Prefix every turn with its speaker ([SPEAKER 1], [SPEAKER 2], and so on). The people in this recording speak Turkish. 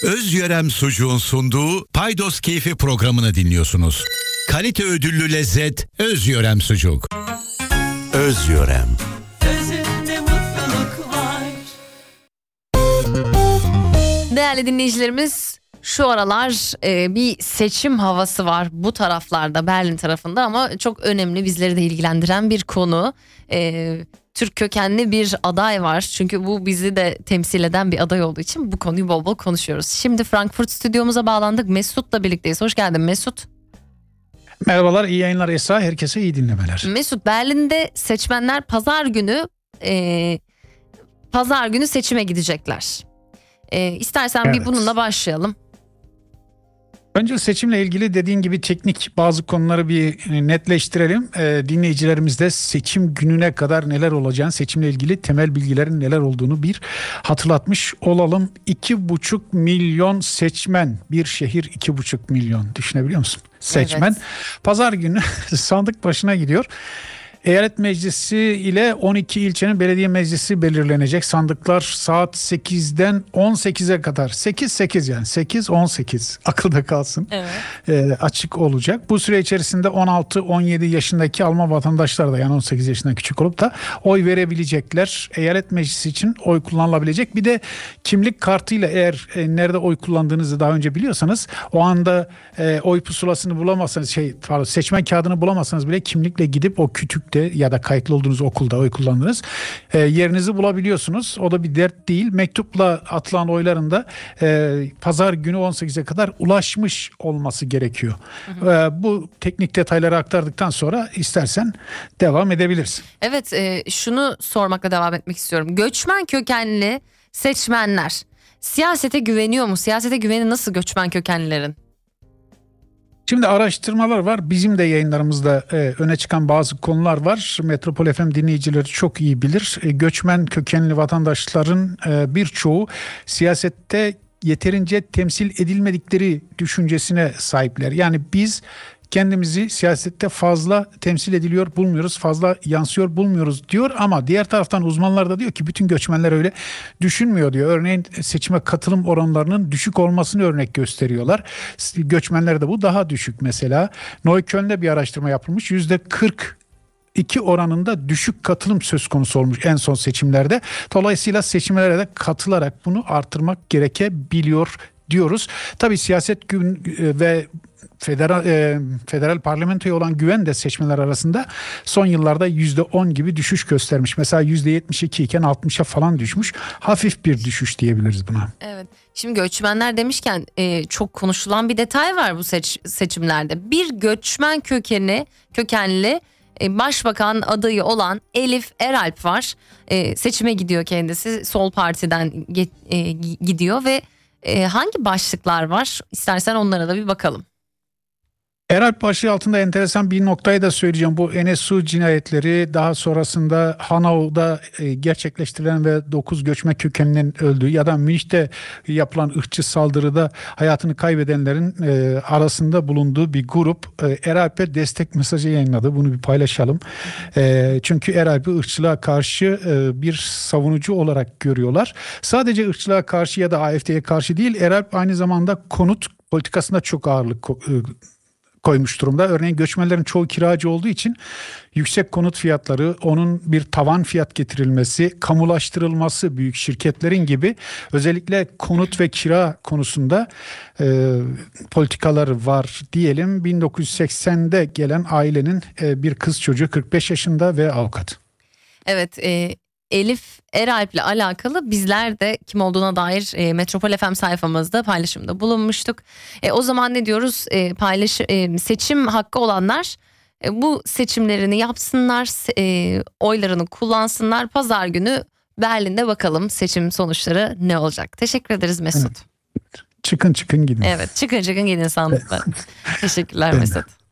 [SPEAKER 1] Özyörem Sucuğun sunduğu Paydos Keyfi programını dinliyorsunuz. Kalite ödüllü lezzet Özyörem Sucuk. Özyörem.
[SPEAKER 2] Özünde mutluluk var.
[SPEAKER 3] Değerli dinleyicilerimiz, şu aralar bir seçim havası var bu taraflarda, Berlin tarafında, ama çok önemli, bizleri de ilgilendiren bir konu. Türk kökenli bir aday var, çünkü bu bizi de temsil eden bir aday olduğu için bu konuyu bol bol konuşuyoruz. Şimdi Frankfurt stüdyomuza bağlandık, Mesut'la birlikteyiz. Hoş geldin Mesut.
[SPEAKER 4] Merhabalar, iyi yayınlar Esra, herkese iyi dinlemeler.
[SPEAKER 3] Mesut, Berlin'de seçmenler pazar günü seçime gidecekler. İstersen
[SPEAKER 4] Evet.
[SPEAKER 3] bir bununla başlayalım.
[SPEAKER 4] Önce seçimle ilgili dediğin gibi teknik bazı konuları bir netleştirelim. Dinleyicilerimizde seçim gününe kadar neler olacağını, seçimle ilgili temel bilgilerin neler olduğunu bir hatırlatmış olalım. 2,5 milyon seçmen, bir şehir 2,5 milyon, düşünebiliyor musun? Seçmen.
[SPEAKER 3] Evet.
[SPEAKER 4] Pazar günü sandık başına gidiyor. Eyalet Meclisi ile 12 ilçenin belediye meclisi belirlenecek. Sandıklar saat 8'den 18'e kadar. 8 yani 8-18 akılda kalsın.
[SPEAKER 3] Evet.
[SPEAKER 4] Açık olacak. Bu süre içerisinde 16-17 yaşındaki Alman vatandaşlar da, yani 18 yaşından küçük olup da oy verebilecekler. Eyalet Meclisi için oy kullanılabilecek. Bir de kimlik kartıyla, eğer nerede oy kullandığınızı daha önce biliyorsanız, o anda oy pusulasını bulamazsanız, seçmen kağıdını bulamazsanız bile kimlikle gidip o kütükte ya da kayıtlı olduğunuz okulda oy kullandınız, yerinizi bulabiliyorsunuz. O da bir dert değil. Mektupla atılan oyların da pazar günü 18'e kadar ulaşmış olması gerekiyor. Bu teknik detayları aktardıktan sonra istersen devam edebilirsin.
[SPEAKER 3] Evet, şunu sormakla devam etmek istiyorum. Göçmen kökenli seçmenler siyasete güveniyor mu? Siyasete güveni nasıl göçmen kökenlilerin?
[SPEAKER 4] Şimdi araştırmalar var. Bizim de yayınlarımızda öne çıkan bazı konular var. Metropol FM dinleyicileri çok iyi bilir. Göçmen kökenli vatandaşların birçoğu siyasette yeterince temsil edilmedikleri düşüncesine sahipler. Yani biz kendimizi siyasette fazla temsil ediliyor bulmuyoruz, fazla yansıyor bulmuyoruz diyor, ama diğer taraftan uzmanlar da diyor ki bütün göçmenler öyle düşünmüyor diyor. Örneğin seçime katılım oranlarının düşük olmasını örnek gösteriyorlar. Göçmenlerde bu daha düşük mesela. Neukölln'de bir araştırma yapılmış. %42 oranında düşük katılım söz konusu olmuş en son seçimlerde. Dolayısıyla seçimlere de katılarak bunu artırmak gerekebiliyor diyoruz. Tabii siyaset ve federal parlamentoya olan güven de seçmenler arasında son yıllarda %10 gibi düşüş göstermiş. Mesela %72 iken 60'a falan düşmüş. Hafif bir düşüş diyebiliriz buna.
[SPEAKER 3] Evet. Şimdi göçmenler demişken çok konuşulan bir detay var bu seçimlerde. Bir göçmen kökenli başbakan adayı olan Elif Eralp var. Seçime gidiyor kendisi. Sol Parti'den gidiyor ve hangi başlıklar var? İstersen onlara da bir bakalım.
[SPEAKER 4] Eralp başlığı altında enteresan bir noktayı da söyleyeceğim. Bu NSU cinayetleri, daha sonrasında Hanau'da gerçekleştirilen ve 9 göçmen kökeninin öldüğü ya da Münih'te yapılan ırkçı saldırıda hayatını kaybedenlerin arasında bulunduğu bir grup Eralp'e destek mesajı yayınladı. Bunu bir paylaşalım. Çünkü Eralp'i ırkçılığa karşı bir savunucu olarak görüyorlar. Sadece ırkçılığa karşı ya da AfD'ye karşı değil, Eralp aynı zamanda konut politikasında çok ağırlık koymuş durumda. Örneğin göçmenlerin çoğu kiracı olduğu için yüksek konut fiyatları, onun bir tavan fiyat getirilmesi, kamulaştırılması büyük şirketlerin gibi özellikle konut ve kira konusunda politikaları var diyelim. 1980'de gelen ailenin bir kız çocuğu, 45 yaşında ve avukat.
[SPEAKER 3] Evet, Elif Eralp'le alakalı bizler de kim olduğuna dair Metropol FM sayfamızda paylaşımda bulunmuştuk. O zaman ne diyoruz? Seçim hakkı olanlar bu seçimlerini yapsınlar, oylarını kullansınlar. Pazar günü Berlin'de bakalım seçim sonuçları ne olacak. Teşekkür ederiz Mesut.
[SPEAKER 4] Evet. Çıkın gidin.
[SPEAKER 3] Evet, çıkın gidin sandıklar. Teşekkürler Mesut.